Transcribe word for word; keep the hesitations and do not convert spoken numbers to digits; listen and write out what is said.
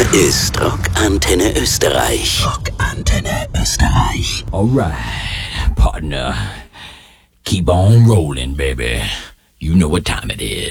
ist Rockantenne Österreich. Rockantenne Österreich. Alright, partner. Keep on rolling, baby. You know what time it is.